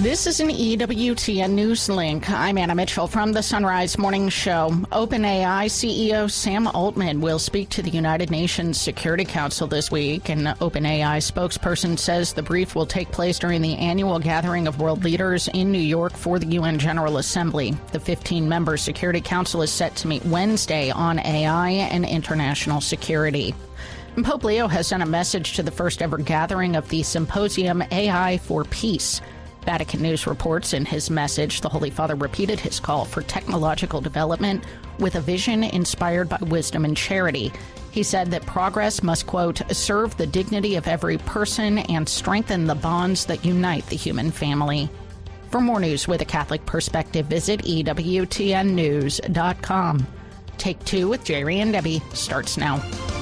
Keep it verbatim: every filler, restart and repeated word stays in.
This is an E W T N News Link. I'm Anna Mitchell from the Sunrise Morning Show. OpenAI C E O Sam Altman will speak to the United Nations Security Council this week. An OpenAI spokesperson says the brief will take place during the annual gathering of world leaders in New York for the U N General Assembly. The fifteen-member Security Council is set to meet Wednesday on A I and international security. And Pope Leo has sent a message to the first-ever gathering of the symposium A I for Peace. Vatican News reports in his message, the Holy Father repeated his call for technological development with a vision inspired by wisdom and charity. He said that progress must, quote, serve the dignity of every person and strengthen the bonds that unite the human family. For more news with a Catholic perspective, visit E W T N news dot com. Take Two with Jerry and Debbie starts now.